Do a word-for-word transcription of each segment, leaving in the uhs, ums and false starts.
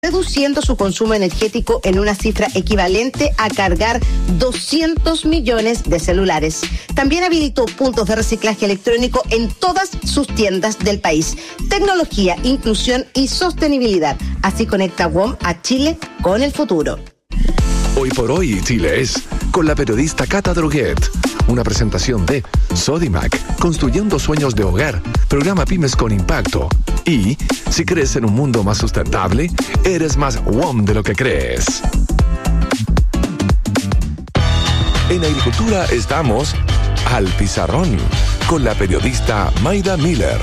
reduciendo su consumo energético en una cifra equivalente a cargar doscientos millones de celulares. También habilitó puntos de reciclaje electrónico en todas sus tiendas del país. Tecnología, inclusión y sostenibilidad. Así conecta W O M a Chile con el futuro. Hoy por hoy Chile es con la periodista Cata Droguet. Una presentación de Sodimac, construyendo sueños de hogar, programa Pymes con Impacto. Y, si crees en un mundo más sustentable, eres más W O M de lo que crees. En Agricultura estamos al pizarrón con la periodista Mayda Miller.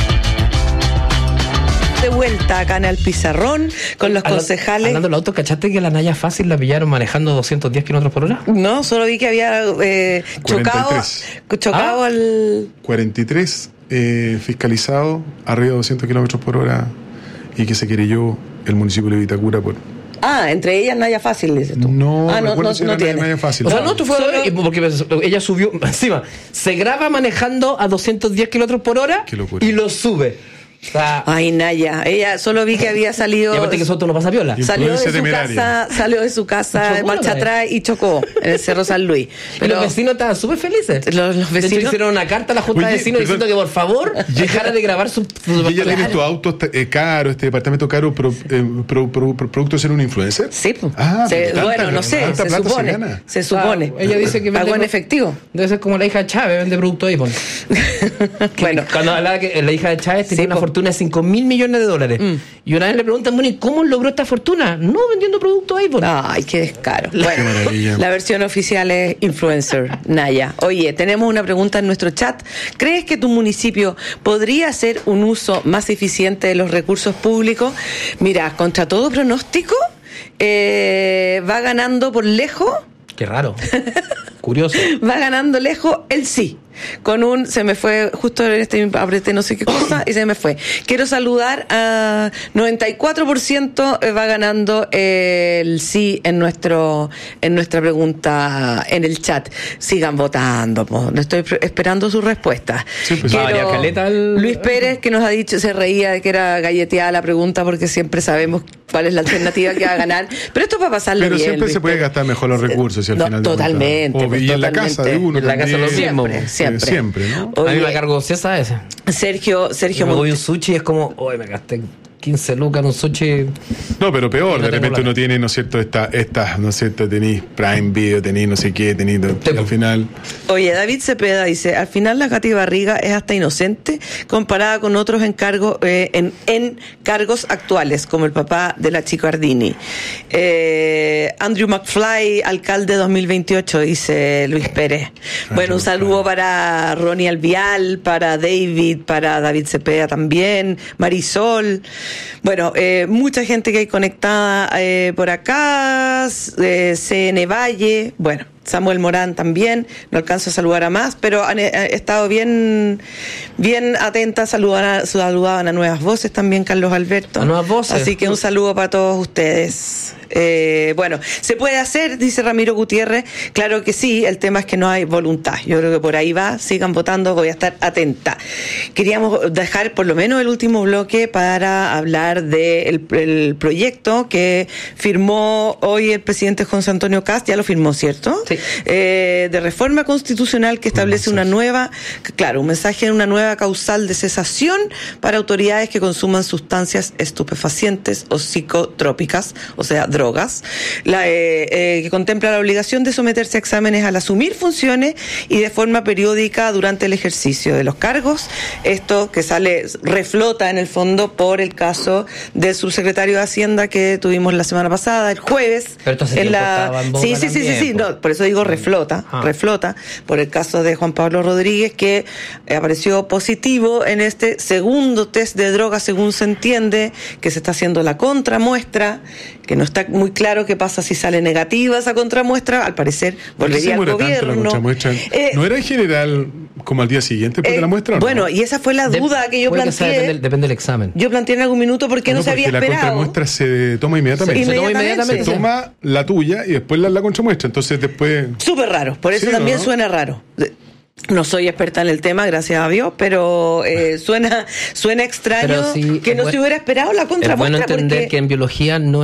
De vuelta acá en el pizarrón con los Habla, concejales. Hablando del auto, ¿cachaste que la Naya Fácil la pillaron manejando doscientos diez kilómetros por hora? No, solo vi que había eh, chocado, cuarenta y tres. chocado ¿Ah? al... cuarenta y tres eh, fiscalizado arriba de doscientos kilómetros por hora y que se querelló el municipio de Vitacura por... Ah, entre ellas Naya Fácil, dices tú. No, ah, no, recuerdo no, si no era tiene. Naya Fácil. O sea, no, tú fue Solo- y porque ella subió, encima, se graba manejando a doscientos diez kilómetros por hora Qué locura. y lo sube. O sea, Ay, Naya, ella solo vi que había salido... y aparte que eso auto no pasa piola. Salió de Influencia su temeraria. casa, salió de su casa Chocó de marcha la vez. atrás y chocó en el Cerro San Luis. Y Pero los vecinos estaban súper felices. Los- los De hecho, vecinos- hicieron una carta a la Junta de Oye, Vecinos perdón. diciendo que por favor dejara de grabar su, su ¿Y ella tiene Claro. estos autos eh, caros, este departamento caro, pro, eh, pro- pro- pro- producto de ser un influencer? sí, pues. Ah, Se- pero tanta- bueno, no sé, tanta se plata se supone. gana. Se supone. Ah, ella dice que vende algo en pro- efectivo. Debe ser como la hija de Chávez, vende producto iPhone. Bueno, Cuando hablaba que la hija de Chávez tenía Sí, una po. fortuna de cinco mil millones de dólares. Mm. Y una vez le preguntan, bueno, ¿y cómo logró esta fortuna? No vendiendo productos iPhone. ay, qué descaro. Bueno, maravilla. la versión oficial es influencer, Naya. Oye, tenemos una pregunta en nuestro chat. ¿Crees que tu municipio podría hacer un uso más eficiente de los recursos públicos? Mira, contra todo pronóstico, eh, va ganando por lejos, Qué raro. Curioso. va ganando lejos el sí. Con un, se me fue, justo en este apreté no sé qué cosa y se me fue. Quiero saludar a noventa y cuatro por ciento va ganando el sí en nuestro en nuestra pregunta en el chat. Sigan votando, po. No estoy pre- esperando sus respuestas. Sí, pues, Quiero- María Caleta el- Luis Pérez, que nos ha dicho, se reía de que era galleteada la pregunta porque siempre sabemos cuál es la alternativa que va a ganar. Pero esto es para pasarlo Pero bien. siempre Luis se puede Pérez. gastar mejor los recursos, si al No, final de totalmente, cuentas. pues, O- y en la totalmente. casa de uno En la casa también. lo mismo. Siempre, Eh, siempre. Siempre, ¿no? A mí Oye, me cargo César ese. Sergio, Sergio Yo me voy Monte- un sushi y es como, hoy me gasté quince lucas en un sushi. No, pero peor, Y no de tengo repente la- uno tiene, ¿no es cierto? Estas, esta, ¿no es cierto? Tenéis Prime Video, tenéis no sé qué, tenéis. Sí, Al final. Oye, David Cepeda dice, al final la Katy Barriga es hasta inocente comparada con otros encargos eh, en, en cargos actuales, como el papá de la Chico Ardini. Eh, Andrew McFly, alcalde dos mil veintiocho, dice Luis Pérez. Bueno, un saludo para Ronnie Albial, para David, para David Cepeda también, Marisol. Bueno, eh, mucha gente que hay conectada eh, por acá, eh, C N Valle, bueno. Samuel Morán también, no alcanzo a saludar a más, pero han, eh, estado bien bien atentas, saludaban, saludaban a nuevas voces también, Carlos Alberto. A nuevas voces. Así que un saludo para todos ustedes. Eh, bueno, ¿se puede hacer? Dice Ramiro Gutiérrez. Claro que sí, el tema es que no hay voluntad. Yo creo que por ahí va, sigan votando, voy a estar atenta. Queríamos dejar por lo menos el último bloque para hablar del el proyecto que firmó hoy el presidente José Antonio Kast, ya lo firmó, ¿cierto? Sí. Eh, de reforma constitucional que establece una nueva, claro, un mensaje en una nueva causal de cesación para autoridades que consuman sustancias estupefacientes o psicotrópicas, o sea, drogas, la, eh, eh, que contempla la obligación de someterse a exámenes al asumir funciones y de forma periódica durante el ejercicio de los cargos. Esto que sale, reflota en el fondo por el caso del subsecretario de Hacienda que tuvimos la semana pasada, el jueves. Pero esto hace en tiempo la... estaba en boga Sí, sí, sí, sí, también, sí, po. no, por eso digo reflota, Ah. reflota, por el caso de Juan Pablo Rodríguez, que apareció positivo en este segundo test de drogas, según se entiende, que se está haciendo la contramuestra, que no está muy claro qué pasa si sale negativa esa contramuestra, al parecer ¿Por qué se volvería al demora tanto la gobierno. contramuestra? Eh, ¿No era en general como al día siguiente después eh, de la muestra o no? Bueno, y esa fue la De- duda que yo puede sea, planteé. depende, depende del examen. Yo planteé en algún minuto porque no, No, se había porque la esperado. contramuestra se toma inmediatamente. Se toma Inmediatamente. inmediatamente. Se toma la tuya y después la, la contramuestra. Entonces después... Súper raro, por eso Sí, también ¿no? suena raro. No soy experta en el tema, gracias a Dios, pero eh, suena suena extraño Pero sí, que es no buen- se hubiera esperado la Es contramuestra. bueno entender porque que en biología no